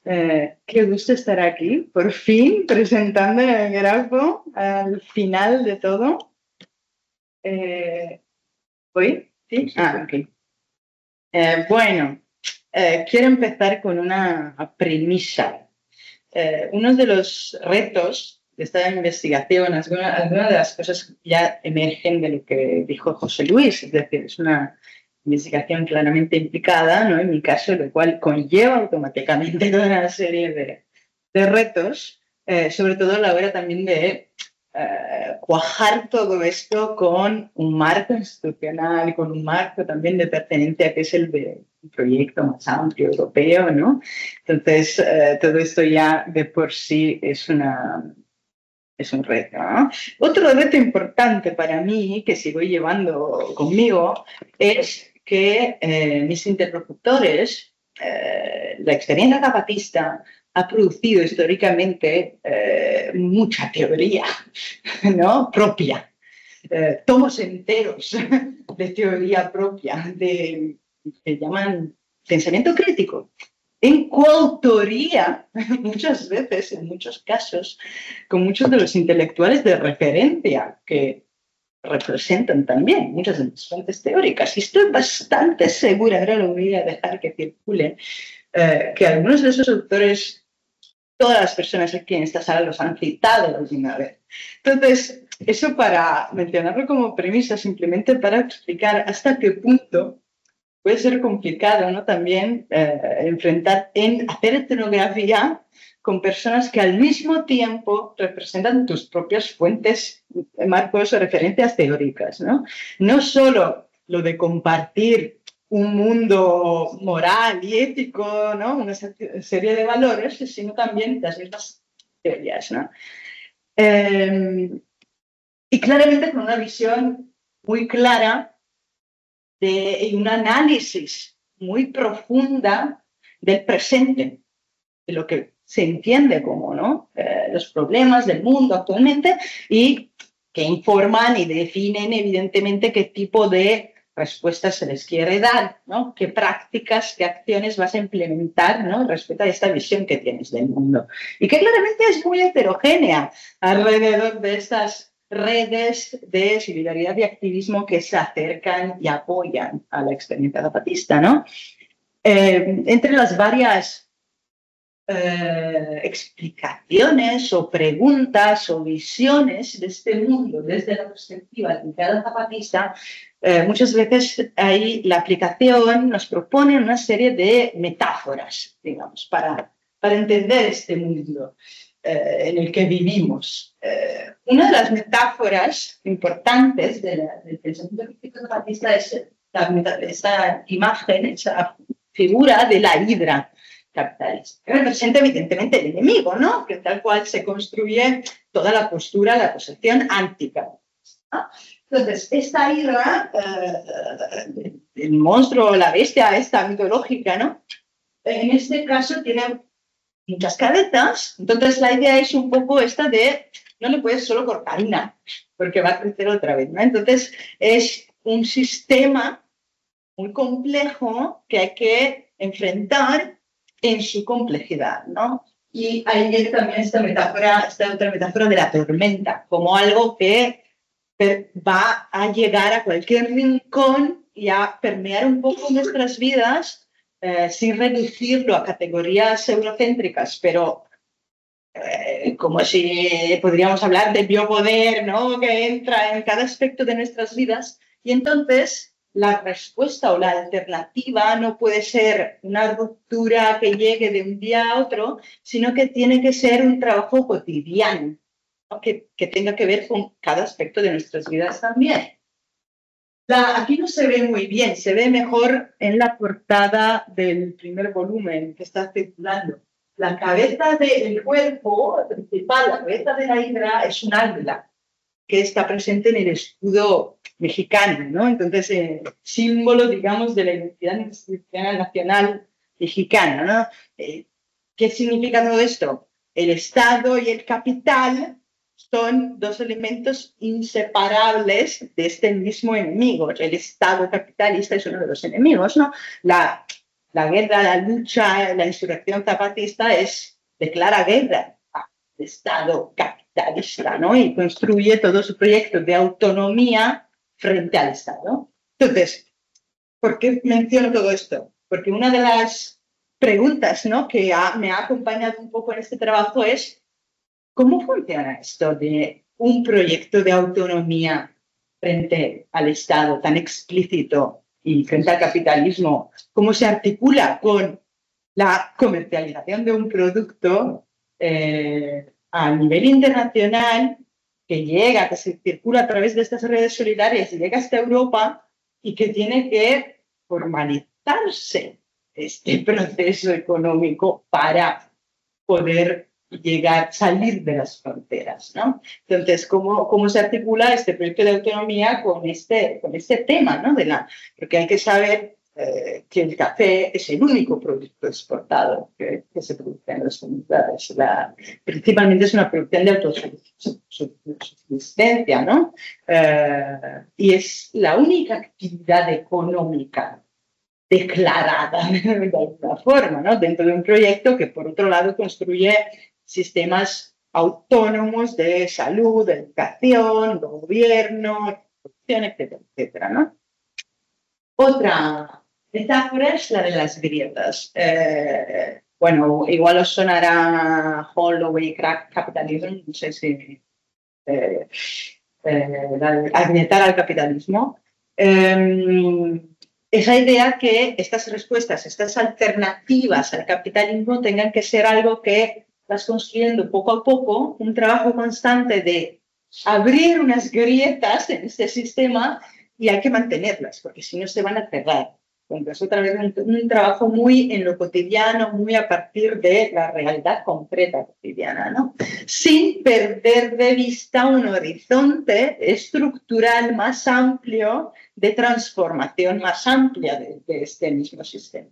Qué gusto estar aquí, por fin, presentando el grafo al final de todo. ¿Hoy? ¿Sí? Ok. Bueno, quiero empezar con una premisa. Uno de los retos de esta investigación, algunas de las cosas ya emergen de lo que dijo José Luis, es decir, es una investigación claramente implicada, ¿no? En mi caso, lo cual conlleva automáticamente toda una serie de retos, sobre todo a la hora también de cuajar todo esto con un marco institucional, con un marco también de pertenencia que es el de un proyecto más amplio europeo, ¿no? Entonces, todo esto ya de por sí es un reto, ¿no? Otro reto importante para mí, que sigo llevando conmigo, es que mis interlocutores, la experiencia zapatista ha producido históricamente mucha teoría, ¿no? Propia, tomos enteros de teoría propia, que llaman pensamiento crítico, en coautoría, muchas veces, en muchos casos, con muchos de los intelectuales de referencia que representan también muchas de las fuentes teóricas. Y estoy bastante segura, ahora lo voy a dejar que circule, que algunos de esos autores, todas las personas aquí en esta sala los han citado alguna vez. Entonces, eso para mencionarlo como premisa, simplemente para explicar hasta qué punto puede ser complicado, ¿no? También hacer etnografía con personas que al mismo tiempo representan tus propias fuentes, marcos o referencias teóricas, ¿no? No solo lo de compartir un mundo moral y ético, ¿no? Una serie de valores, sino también las mismas teorías, ¿no? Y claramente con una visión muy clara y un análisis muy profunda del presente, de lo que se entiende como, ¿no? Los problemas del mundo actualmente y que informan y definen evidentemente qué tipo de respuestas se les quiere dar, ¿no? Qué prácticas, qué acciones vas a implementar, ¿no? Respecto a esta visión que tienes del mundo. Y que claramente es muy heterogénea alrededor de estas redes de solidaridad y activismo que se acercan y apoyan a la experiencia zapatista, ¿no? Entre las varias explicaciones o preguntas o visiones de este mundo desde la perspectiva de cada zapatista, muchas veces ahí la aplicación nos propone una serie de metáforas, digamos, para entender este mundo en el que vivimos. Una de las metáforas importantes del pensamiento crítico zapatista es esa imagen, esa figura de la hidra capitalista, que representa evidentemente el enemigo, ¿no? Que tal cual se construye toda la postura, la posición anticapitalista, ¿no? Entonces, esta hidra, el monstruo, la bestia esta mitológica, ¿no? En este caso tiene muchas cabezas, entonces la idea es un poco esta de no le puedes solo cortar una, porque va a crecer otra vez, ¿no? Entonces, es un sistema muy complejo que hay que enfrentar en su complejidad, ¿no? Y ahí viene también esta otra metáfora de la tormenta, como algo que va a llegar a cualquier rincón y a permear un poco nuestras vidas sin reducirlo a categorías eurocéntricas, pero como si podríamos hablar de biopoder, ¿no? Que entra en cada aspecto de nuestras vidas. Y entonces la respuesta o la alternativa no puede ser una ruptura que llegue de un día a otro, sino que tiene que ser un trabajo cotidiano, ¿no? que tenga que ver con cada aspecto de nuestras vidas también. Aquí no se ve muy bien, se ve mejor en la portada del primer volumen que está circulando. La cabeza del cuerpo principal, la cabeza de la hidra, es un águila que está presente en el escudo mexicano, ¿no? Entonces, símbolo, digamos, de la identidad institucional nacional mexicana, ¿no? ¿Qué significa todo esto? El Estado y el capital son dos elementos inseparables de este mismo enemigo. El Estado capitalista es uno de los enemigos, ¿no? La la guerra, la lucha, la insurrección zapatista declara guerra al Estado capitalista, ¿no? Y construye todo su proyecto de autonomía frente al Estado. Entonces, ¿por qué menciono todo esto? Porque una de las preguntas, ¿no?, que me ha acompañado un poco en este trabajo es ¿cómo funciona esto de un proyecto de autonomía frente al Estado tan explícito y frente al capitalismo? ¿Cómo se articula con la comercialización de un producto a nivel internacional que se circula a través de estas redes solidarias y llega hasta Europa y que tiene que formalizarse este proceso económico para poder salir de las fronteras, ¿no? Entonces, ¿cómo se articula este proyecto de autonomía con este tema, ¿no? Porque hay que saber que el café es el único producto exportado que se produce en las comunidades. Principalmente es una producción de autosuficiencia, ¿no? Y es la única actividad económica declarada de alguna forma, ¿no?, dentro de un proyecto que, por otro lado, construye sistemas autónomos de salud, de educación, de gobierno, producción, etcétera, etcétera, ¿no? Otra metáfora es la de las grietas. Bueno, igual os sonará Holloway, Capitalism, no sé si agrietar al capitalismo. Esa idea que estas respuestas, estas alternativas al capitalismo tengan que ser algo que vas construyendo poco a poco, un trabajo constante de abrir unas grietas en este sistema y hay que mantenerlas, porque si no se van a cerrar. Entonces, otra vez un trabajo muy en lo cotidiano, muy a partir de la realidad concreta cotidiana, ¿no? Sin perder de vista un horizonte estructural más amplio de transformación más amplia de este mismo sistema.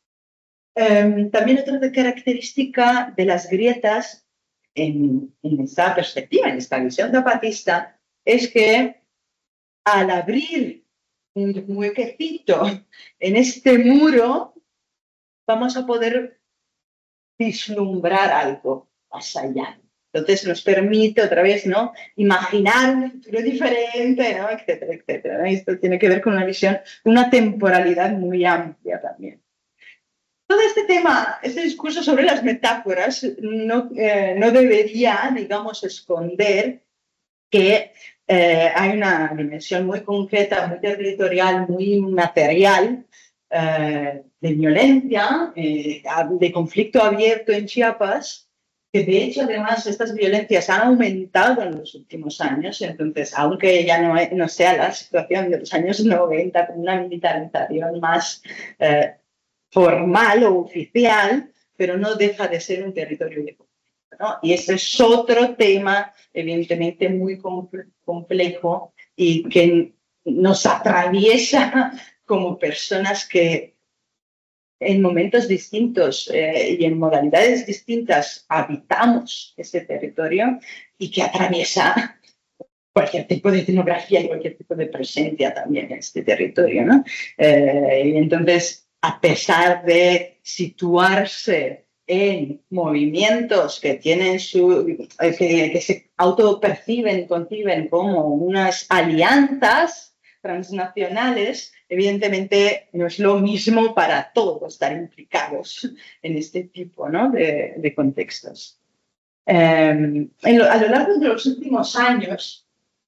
También otra característica de las grietas en esta perspectiva, en esta visión zapatista, es que al abrir un huequecito en este muro, vamos a poder vislumbrar algo más allá. Entonces nos permite otra vez, ¿no?, imaginar un futuro diferente, ¿no?, etcétera, etcétera, ¿no? Esto tiene que ver con una visión, una temporalidad muy amplia también. Todo este tema, este discurso sobre las metáforas no debería, digamos, esconder que hay una dimensión muy concreta, muy territorial, muy material de violencia, de conflicto abierto en Chiapas, que de hecho además estas violencias han aumentado en los últimos años. Entonces, aunque ya no sea la situación de los años 90 con una militarización más formal o oficial, pero no deja de ser un territorio de conflicto, ¿no? Y ese es otro tema evidentemente muy complejo y que nos atraviesa como personas que en momentos distintos y en modalidades distintas habitamos ese territorio y que atraviesa cualquier tipo de etnografía y cualquier tipo de presencia también en este territorio, ¿no? Y entonces, a pesar de situarse en movimientos que tienen que se autoperciben, conciben como unas alianzas transnacionales, evidentemente no es lo mismo para todos estar implicados en este tipo, ¿no?, de contextos. A lo largo de los últimos años,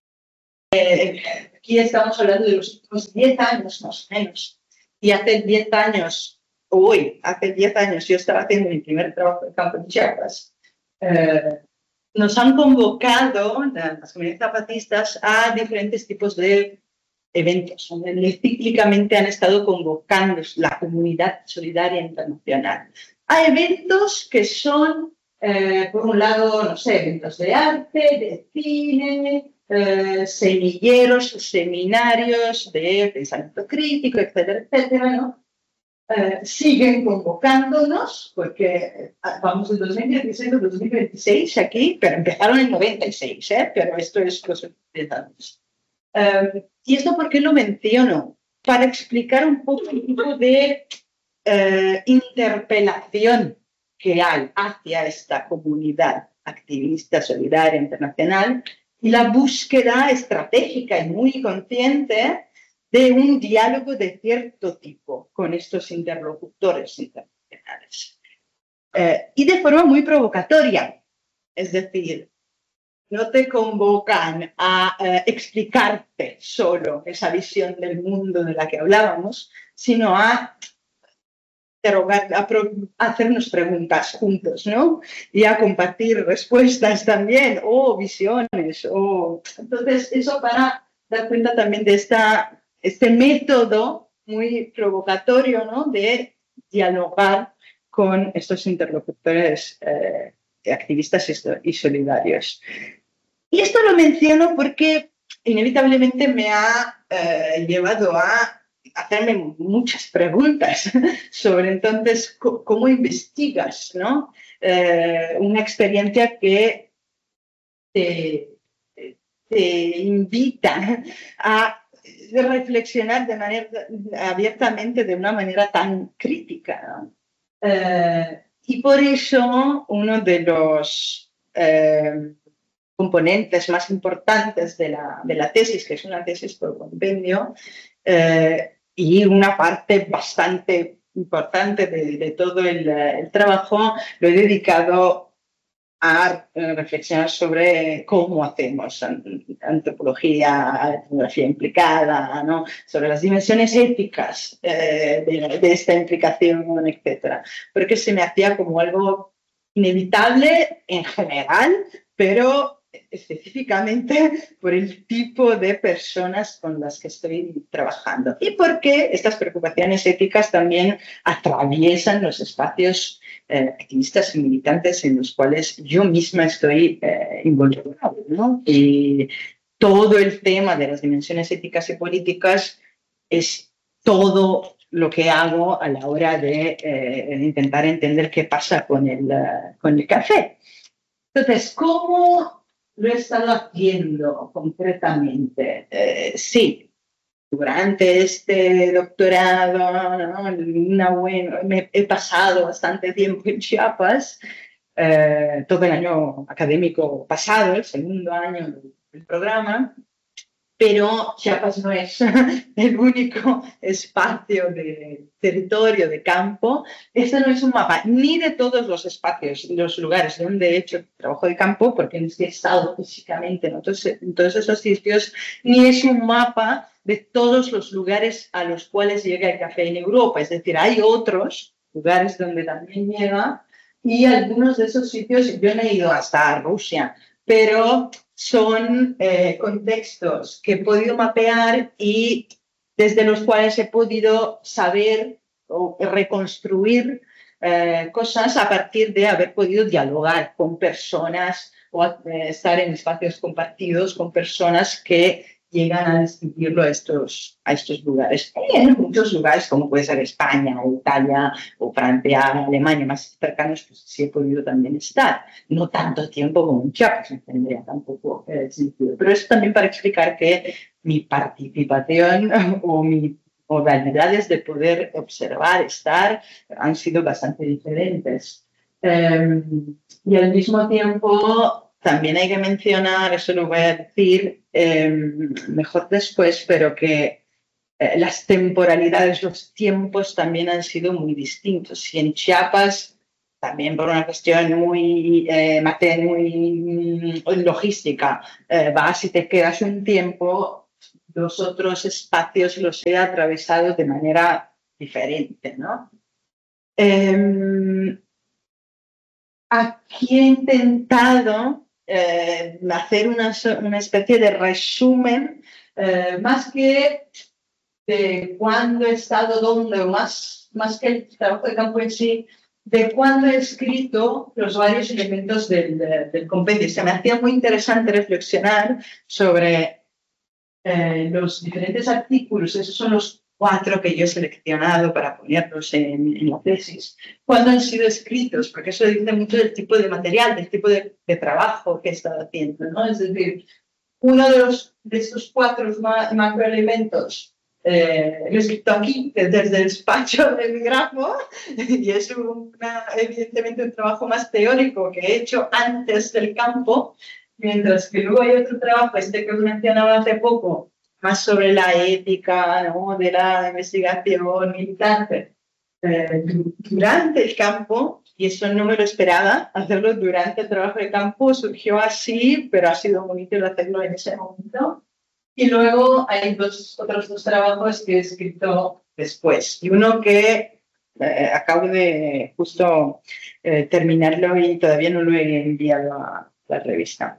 aquí estamos hablando de los últimos 10 años más o menos, y hace 10 años yo estaba haciendo mi primer trabajo de campo en Chiapas. Nos han convocado las comunidades zapatistas a diferentes tipos de eventos, donde cíclicamente han estado convocando la comunidad solidaria internacional a eventos que son, por un lado, no sé, eventos de arte, de cine, semilleros, seminarios de pensamiento crítico, etcétera, etcétera, ¿no? Siguen convocándonos, porque vamos del 2016 al 2026 aquí, pero empezaron en 96, pero esto es los 10 años. ¿Y esto por qué lo menciono? Para explicar un poco el tipo de interpelación que hay hacia esta comunidad activista, solidaria, internacional, y la búsqueda estratégica y muy consciente de un diálogo de cierto tipo con estos interlocutores internacionales. Y de forma muy provocatoria, es decir, no te convocan a explicarte solo esa visión del mundo de la que hablábamos, sino a hacernos preguntas juntos, ¿no? Y a compartir respuestas también, o visiones. Entonces, eso para dar cuenta también de este método muy provocatorio, ¿no? De dialogar con estos interlocutores activistas y solidarios. Y esto lo menciono porque inevitablemente me ha llevado a hacerme muchas preguntas sobre entonces cómo investigas, ¿no? Una experiencia que te invita a reflexionar de manera abiertamente, de una manera tan crítica, ¿no? Y por eso uno de los componentes más importantes de la tesis, que es una tesis por compendio, y una parte bastante importante de todo el trabajo, lo he dedicado a reflexionar sobre cómo hacemos antropología implicada, ¿no? Sobre las dimensiones éticas de esta implicación, etc. Porque se me hacía como algo inevitable en general, pero específicamente por el tipo de personas con las que estoy trabajando y porque estas preocupaciones éticas también atraviesan los espacios activistas y militantes en los cuales yo misma estoy involucrada, ¿no? Y todo el tema de las dimensiones éticas y políticas es todo lo que hago a la hora de intentar entender qué pasa con el café. Entonces, ¿cómo lo he estado haciendo concretamente? Sí, durante este doctorado, ¿no? Me he pasado bastante tiempo en Chiapas, todo el año académico pasado, el segundo año del programa, pero Chiapas no es el único espacio de territorio, de campo. Este no es un mapa ni de todos los espacios, los lugares donde he hecho trabajo de campo, porque no he estado físicamente en todos esos sitios, ni es un mapa de todos los lugares a los cuales llega el café en Europa. Es decir, hay otros lugares donde también llega y algunos de esos sitios, yo no he ido hasta Rusia, pero son contextos que he podido mapear y desde los cuales he podido saber o reconstruir cosas a partir de haber podido dialogar con personas o estar en espacios compartidos con personas que llegan a distinguirlo a estos lugares. Y en muchos lugares, como puede ser España, o Italia, o Francia, Alemania, más cercanos, pues sí he podido también estar. No tanto tiempo como en Chiapas, no tendría tampoco sentido. Pero eso también para explicar que mi participación o mis modalidades de poder observar, estar, han sido bastante diferentes. Y al mismo tiempo, también hay que mencionar, eso lo voy a decir mejor después, pero que las temporalidades, los tiempos también han sido muy distintos. Y en Chiapas, también por una cuestión muy logística, vas y te quedas un tiempo, los otros espacios los he atravesado de manera diferente, ¿no? Aquí he intentado hacer una especie de resumen, más que de cuándo he estado dónde, o más que el trabajo de campo en sí, de cuándo he escrito los varios elementos del compendio. Se me hacía muy interesante reflexionar sobre los diferentes artículos, esos son los 4 que yo he seleccionado para ponerlos en la tesis, cuándo han sido escritos, porque eso dice mucho del tipo de material, del tipo de trabajo que he estado haciendo, ¿no? Es decir, uno de estos 4 macroelementos lo he escrito aquí, desde el despacho del grafo, y es evidentemente un trabajo más teórico que he hecho antes del campo, mientras que luego hay otro trabajo, que os mencionaba hace poco, más sobre la ética, ¿no?, de la investigación militante durante el campo, y eso no me lo esperaba, hacerlo durante el trabajo de campo, surgió así, pero ha sido bonito hacerlo en ese momento. Y luego hay otros dos trabajos que he escrito después, y uno que acabo de justo terminarlo y todavía no lo he enviado a la revista.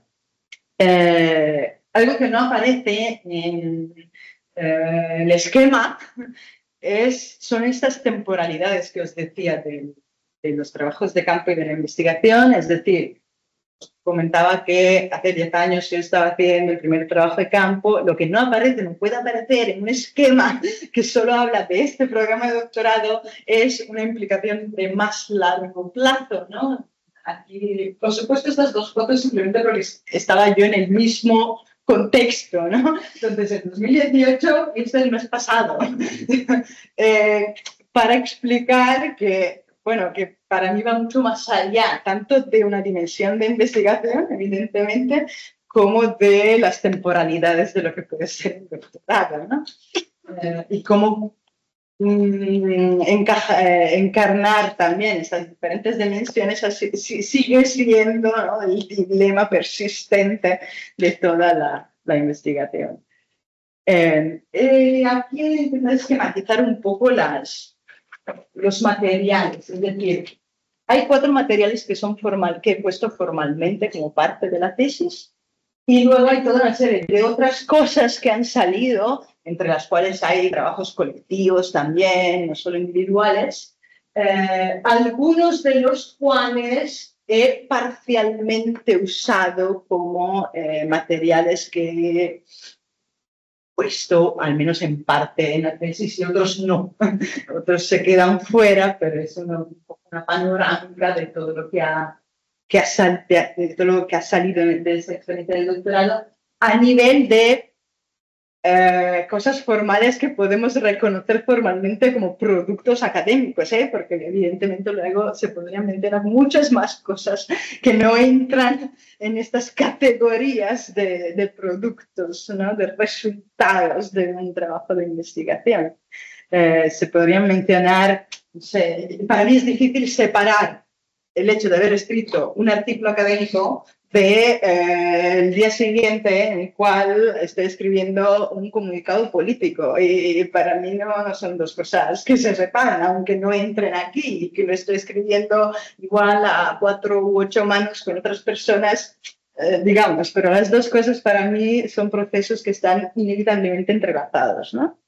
Algo que no aparece en el esquema son estas temporalidades que os decía de los trabajos de campo y de la investigación. Es decir, os comentaba que hace 10 años yo estaba haciendo el primer trabajo de campo. Lo que no aparece, no puede aparecer en un esquema que solo habla de este programa de doctorado, es una implicación de más largo plazo, ¿no? Aquí, por supuesto, estas dos fotos simplemente porque estaba yo en el mismo contexto, ¿no? Entonces, en 2018, este es el mes pasado, para explicar que, bueno, que para mí va mucho más allá, tanto de una dimensión de investigación, evidentemente, como de las temporalidades de lo que puede ser un doctorado, ¿no? Y cómo encarnar también estas diferentes dimensiones sigue siendo, ¿no?, el dilema persistente de toda la investigación. Aquí intentar esquematizar un poco los materiales, es decir, hay 4 materiales que he puesto formalmente como parte de la tesis, y luego hay toda una serie de otras cosas que han salido, entre las cuales hay trabajos colectivos también, no solo individuales, algunos de los cuales he parcialmente usado como materiales que he puesto, al menos en parte, en la tesis, y otros no. Otros se quedan fuera, pero es una panorámica de todo lo que ha salido de esa experiencia del doctorado a nivel de cosas formales que podemos reconocer formalmente como productos académicos, porque evidentemente luego se podrían mencionar muchas más cosas que no entran en estas categorías de productos, ¿no?, de resultados de un trabajo de investigación. Se podrían mencionar, no sé, para mí es difícil separar el hecho de haber escrito un artículo académico el día siguiente en el cual estoy escribiendo un comunicado político, y para mí no son dos cosas que se separan, aunque no entren aquí, y que lo estoy escribiendo igual a 4 u 8 manos con otras personas, digamos, pero las dos cosas para mí son procesos que están inevitablemente entrelazados, ¿no?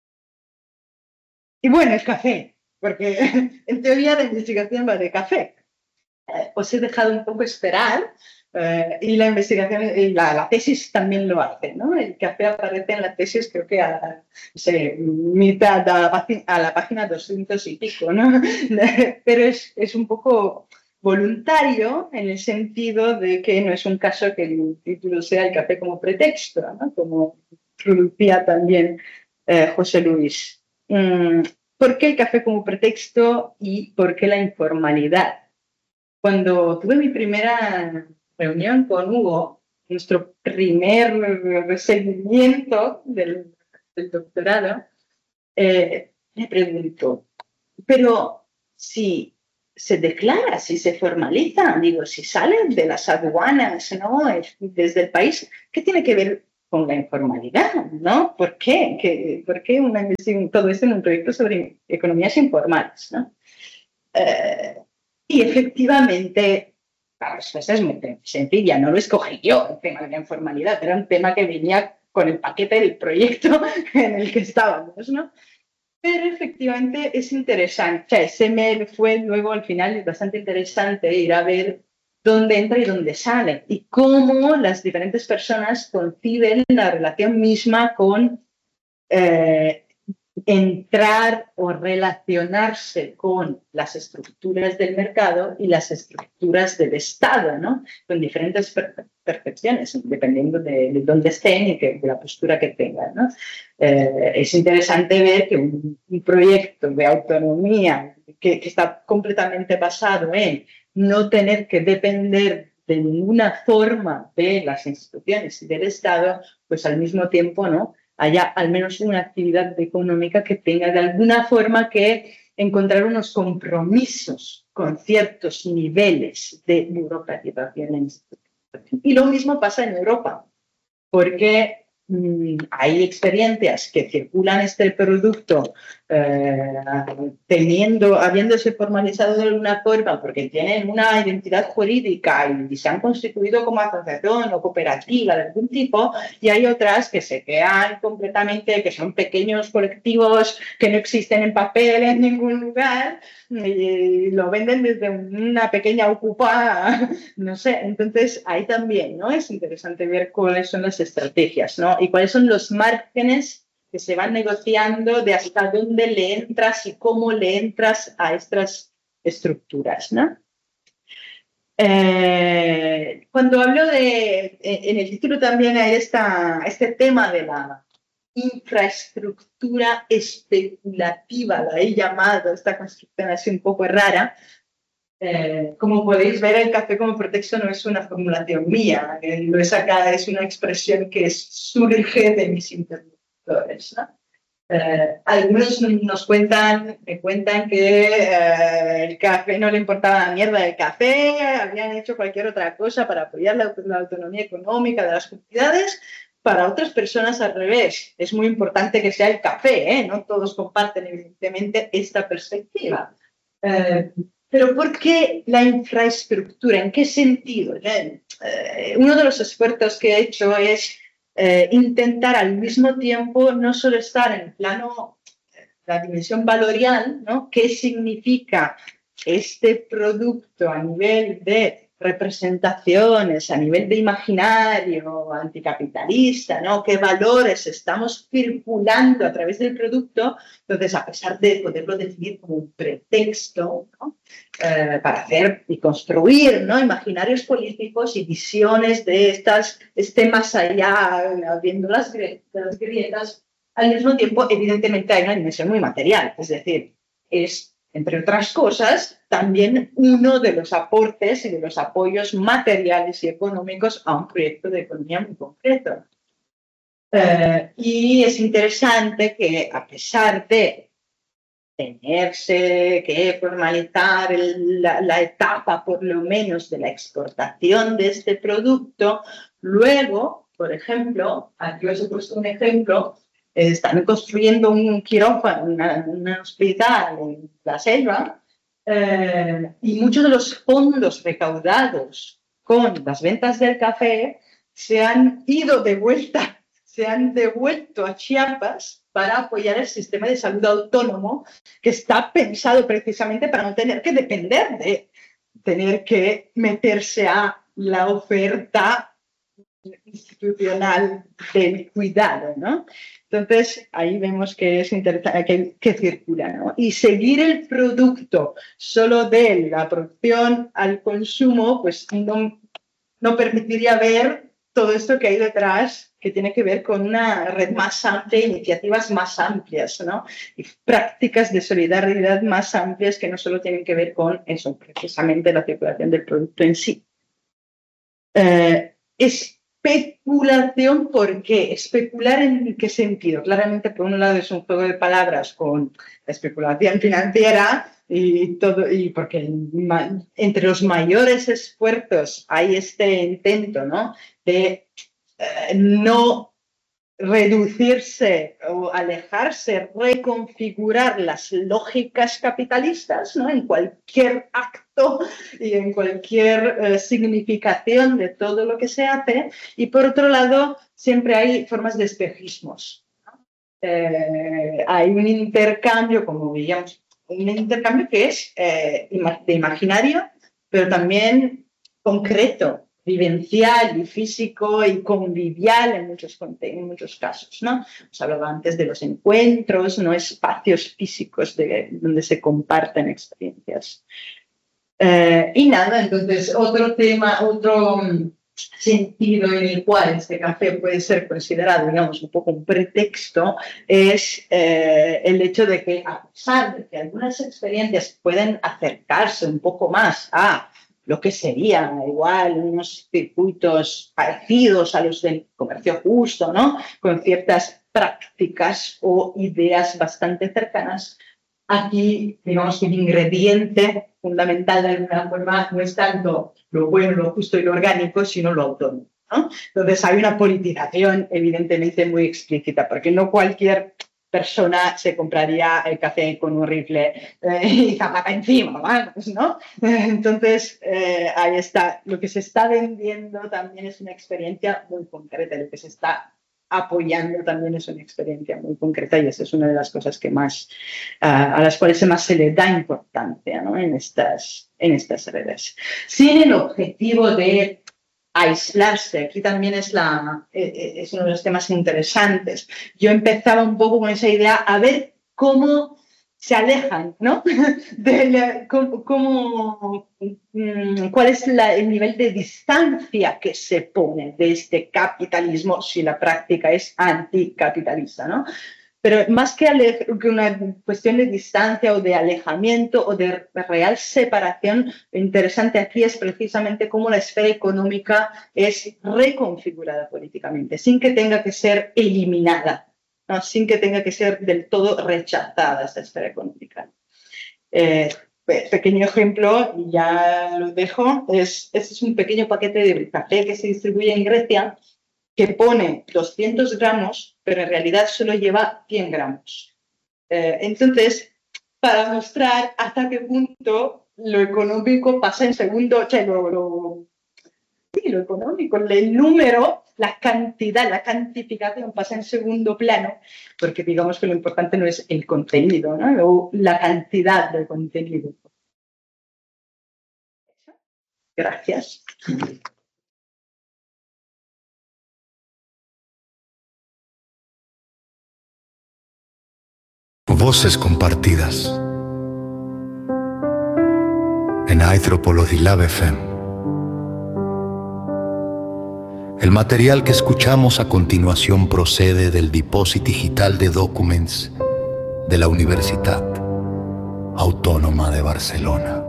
Y bueno, el café, porque en teoría la investigación va de café. Os he dejado un poco esperar, y la investigación y la tesis también lo hace, ¿no? El café aparece en la tesis, creo que a mitad, a la página 200 y pico, ¿no? Pero es un poco voluntario en el sentido de que no es un caso que el título sea el café como pretexto, ¿no?, como producía también José Luis. ¿Por qué el café como pretexto y por qué la informalidad? Cuando tuve mi primera reunión con Hugo, nuestro primer seguimiento del doctorado, me preguntó, pero si se declara, si se formaliza, digo, si salen de las aduanas, ¿no?, desde el país, ¿qué tiene que ver con la informalidad, ¿no? ¿Por qué? ¿Por qué todo esto en un proyecto sobre economías informales, ¿no? Y efectivamente, la respuesta es muy sencilla, no lo escogí yo, el tema de la informalidad, era un tema que venía con el paquete del proyecto en el que estábamos, ¿no? Pero efectivamente es interesante, o sea, ese me fue luego al final bastante interesante ir a ver dónde entra y dónde sale, y cómo las diferentes personas conciben la relación misma con entrar o relacionarse con las estructuras del mercado y las estructuras del Estado, ¿no? Con diferentes percepciones, dependiendo de dónde estén y de la postura que tengan, ¿no? Es interesante ver que un proyecto de autonomía que está completamente basado en no tener que depender de ninguna forma de las instituciones y del Estado, pues al mismo tiempo, ¿no?, haya al menos una actividad económica que tenga de alguna forma que encontrar unos compromisos con ciertos niveles de burocratización. Y lo mismo pasa en Europa, porque hay experiencias que circulan este producto habiéndose formalizado de alguna forma porque tienen una identidad jurídica y se han constituido como asociación o cooperativa de algún tipo, y hay otras que se quedan completamente, que son pequeños colectivos que no existen en papel en ningún lugar y lo venden desde una pequeña ocupa, no sé. Entonces ahí también, ¿no?, es interesante ver cuáles son las estrategias, ¿no?, y cuáles son los márgenes que se van negociando de hasta dónde le entras y cómo le entras a estas estructuras, ¿no? Cuando hablo en el título también hay este tema de la infraestructura especulativa, la he llamado, esta construcción así un poco rara. Como podéis ver, el café como pretexto no es una formulación mía, lo he sacado, es una expresión que surge de mis interlocutores, ¿no? Algunos me cuentan que el café no le importaba la mierda del café, habían hecho cualquier otra cosa para apoyar la autonomía económica de las comunidades. Para otras personas, al revés, es muy importante que sea el café, ¿eh? No todos comparten, evidentemente, esta perspectiva. Pero ¿por qué la infraestructura? ¿En qué sentido? Uno de los esfuerzos que he hecho es intentar al mismo tiempo no solo estar en el plano, la dimensión valorial, ¿no?, qué significa este producto a nivel de representaciones, a nivel de imaginario anticapitalista, ¿no?, qué valores estamos circulando a través del producto. Entonces, a pesar de poderlo definir como un pretexto, ¿no?, para hacer y construir, ¿no?, imaginarios políticos y visiones de este más allá, viendo las grietas, al mismo tiempo, evidentemente, hay una dimensión muy material, es decir, es, entre otras cosas, también uno de los aportes y de los apoyos materiales y económicos a un proyecto de economía muy concreto. Y es interesante que, a pesar de tenerse que formalizar la etapa, por lo menos, de la exportación de este producto, luego, por ejemplo, aquí os he puesto un ejemplo, están construyendo un quirófano, un hospital en la selva, y muchos de los fondos recaudados con las ventas del café se han ido de vuelta, se han devuelto a Chiapas para apoyar el sistema de salud autónomo, que está pensado precisamente para no tener que depender de tener que meterse a la oferta institucional del cuidado, ¿no? Entonces, ahí vemos que es interesante, que circula, ¿no? Y seguir el producto solo de la producción al consumo, pues no permitiría ver todo esto que hay detrás, que tiene que ver con una red más amplia, iniciativas más amplias, ¿no?, y prácticas de solidaridad más amplias que no solo tienen que ver con eso, precisamente la circulación del producto en sí. Especulación, ¿por qué? ¿Especular en qué sentido? Claramente, por un lado, es un juego de palabras con la especulación financiera y todo, y porque entre los mayores esfuerzos hay este intento, ¿no?, de no reducirse o alejarse, reconfigurar las lógicas capitalistas, ¿no?, en cualquier acto y en cualquier significación de todo lo que se hace. Y por otro lado, siempre hay formas de espejismos, ¿no? Hay un intercambio, como veíamos, un intercambio que es de imaginario, pero también concreto. vivencial y físico y convivial en muchos casos, ¿no? Os hablaba antes de los encuentros, ¿no? Espacios físicos donde se comparten experiencias. Y nada, entonces otro tema, otro sentido en el cual este café puede ser considerado, digamos, un poco un pretexto, es el hecho de que, a pesar de que algunas experiencias pueden acercarse un poco más a lo que serían igual unos circuitos parecidos a los del comercio justo, ¿no? Con ciertas prácticas o ideas bastante cercanas, aquí, digamos que el ingrediente fundamental de alguna forma no es tanto lo bueno, lo justo y lo orgánico, sino lo autónomo, ¿no? Entonces hay una politización evidentemente muy explícita, porque no cualquier persona se compraría el café con un rifle y zapata encima, vamos, ¿no? Entonces, ahí está. Lo que se está vendiendo también es una experiencia muy concreta, lo que se está apoyando también es una experiencia muy concreta y esa es una de las cosas que más, a las cuales más se le da importancia, ¿no? en estas redes. Sin el objetivo de aislarse, aquí también es uno de los temas interesantes. Yo empezaba un poco con esa idea a ver cómo se alejan, ¿no? ¿Cuál es el nivel de distancia que se pone de este capitalismo si la práctica es anticapitalista, ¿no? Pero más que una cuestión de distancia o de alejamiento o de real separación, lo interesante aquí es precisamente cómo la esfera económica es reconfigurada políticamente, sin que tenga que ser eliminada, ¿no? Sin que tenga que ser del todo rechazada esta esfera económica. Pequeño ejemplo, y ya lo dejo, este es un pequeño paquete de café que se distribuye en Grecia, que pone 200 gramos, pero en realidad solo lleva 100 gramos. Entonces, para mostrar hasta qué punto lo económico pasa en segundo, o sea, lo económico, el número, la cantidad, la cantificación pasa en segundo plano, porque digamos que lo importante no es el contenido, ¿no? O la cantidad del contenido. Gracias. Voces compartidas en Anthropologilab FM. El material que escuchamos a continuación procede del Depòsit Digital de Documents de la Universitat Autónoma de Barcelona.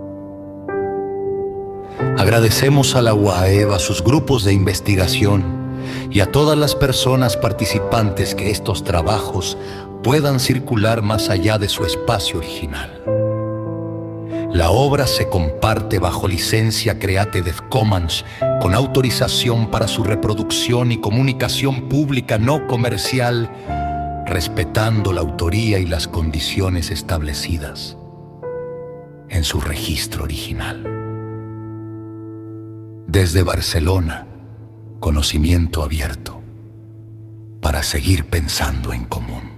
Agradecemos a la UAEB, a sus grupos de investigación y a todas las personas participantes que estos trabajos puedan circular más allá de su espacio original. La obra se comparte bajo licencia Creative Commons con autorización para su reproducción y comunicación pública no comercial, respetando la autoría y las condiciones establecidas en su registro original. Desde Barcelona, conocimiento abierto para seguir pensando en común.